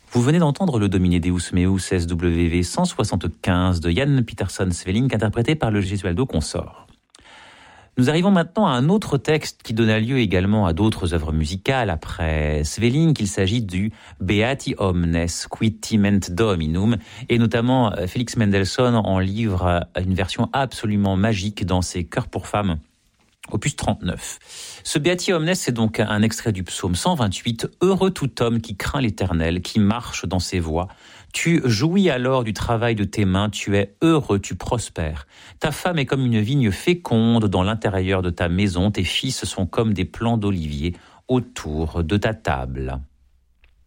Vous venez d'entendre le Domine Deus Meus SWV 175 de Jan Pieterszoon Sweelinck, interprété par le Gesualdo Consort. Nous arrivons maintenant à un autre texte qui donna lieu également à d'autres œuvres musicales après Sweelinck. Il s'agit du Beati Omnes Quittement Dominum, et notamment Félix Mendelssohn en livre une version absolument magique dans ses Chœurs pour femmes, opus 39. Ce Beati Omnes, c'est donc un extrait du psaume 128. Heureux tout homme qui craint l'Éternel, qui marche dans ses voies. Tu jouis alors du travail de tes mains, tu es heureux, tu prospères. Ta femme est comme une vigne féconde dans l'intérieur de ta maison, tes fils sont comme des plants d'olivier autour de ta table.